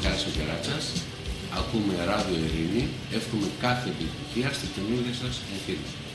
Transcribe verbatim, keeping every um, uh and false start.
Μιχάλης ο Κεράτσας. Ακούμε Ράδιο Ειρήνη. Εύχομαι κάθε επιτυχία στη καινούργια σας εγχείρηση.